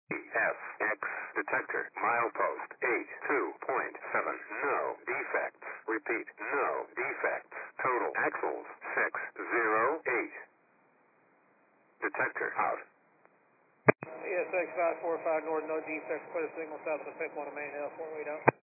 FX detector milepost 82.7. No defects. Repeat, no defects. Total axles 608. Detector out. ESX 545 north, no defects. Put a signal south of the pip on the main hill, 4 way down.